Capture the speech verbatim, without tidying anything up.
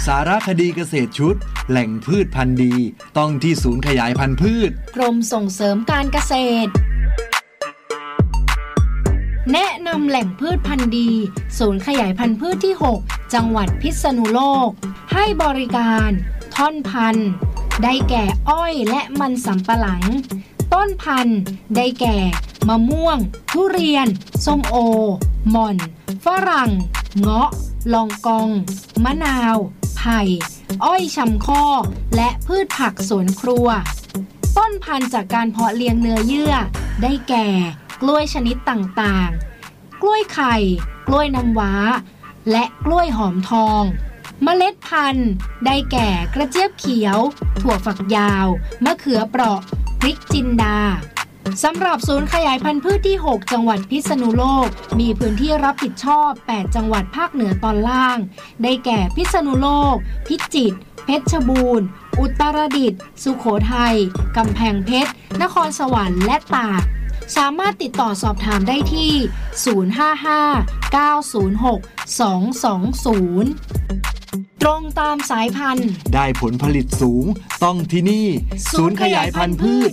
สารคดีเกษตรชุดแหล่งพืชพันธุ์ดีต้องที่ศูนย์ขยายพันธุ์พืชกรมส่งเสริมการเกษตรแนะนำแหล่งพืชพันธุ์ดีศูนย์ขยายพันธุ์พืชที่หกจังหวัดพิษณุโลกให้บริการท่อนพันธุ์ได้แก่อ้อยและมันสำปะหลังต้นพันธุ์ได้แก่มะม่วงทุเรียนส้มโอหม่อนฝรั่งเงาะลองกองมะนาวไผ่อ้อยชำข้อและพืชผักสวนครัวต้นพันธุ์จากการเพาะเลี้ยงเนื้อเยื่อได้แก่กล้วยชนิดต่างๆกล้วยไข่กล้วยน้ำว้าและกล้วยหอมทองเมล็ดพันธุ์ได้แก่กระเจี๊ยบเขียวถั่วฝักยาวมะเขือเปราะพริกจินดาสำหรับศูนย์ขยายพันธุ์พืชที่หกจังหวัดพิษณุโลกมีพื้นที่รับผิดชอบแปดจังหวัดภาคเหนือตอนล่างได้แก่พิษณุโลกพิจิตรเพชรบูรณ์อุตรดิตถ์สุโขทัยกำแพงเพชรนครสวรรค์และตากสามารถติดต่อสอบถามได้ที่ศูนย์ ห้า ห้า เก้า ศูนย์ หก สอง สอง ศูนย์ตรงตามสายพันธุ์ได้ผลผลิตสูงต้องที่นี่ศูนย์ขยายพันธุ์พืช